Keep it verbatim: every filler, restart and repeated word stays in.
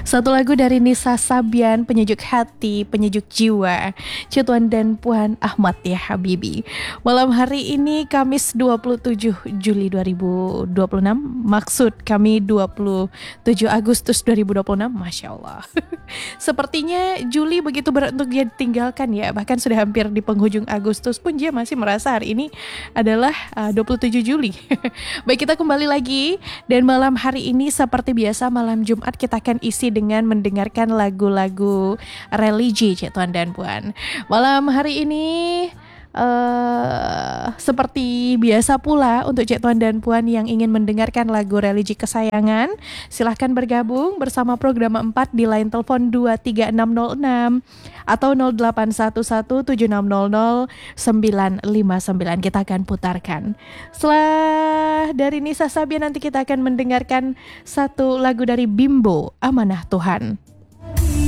Satu lagu dari Nisa Sabian, penyejuk hati, penyejuk jiwa, Cituan dan Puan Ahmad ya Habibi. Malam hari ini Kamis dua puluh tujuh Juli dua ribu dua puluh enam, maksud kami dua puluh tujuh Agustus dua ribu dua puluh enam, Masya Allah. Sepertinya Juli begitu berat untuk dia tinggalkan ya, bahkan sudah hampir di penghujung Agustus pun dia masih merasa hari ini adalah uh, dua puluh tujuh Juli. Baik, kita kembali lagi dan malam hari ini seperti biasa malam Jumat kita akan isi dengan mendengarkan lagu-lagu religi Cik Tuan dan Puan. Malam hari ini Uh, seperti biasa pula untuk Cik Tuan dan Puan yang ingin mendengarkan lagu religi kesayangan, silahkan bergabung bersama program empat di line telepon dua tiga enam nol enam atau nol delapan satu satu tujuh enam nol nol sembilan lima sembilan. Kita akan putarkan. Setelah dari Nisa Sabian nanti kita akan mendengarkan satu lagu dari Bimbo, Amanah Tuhan.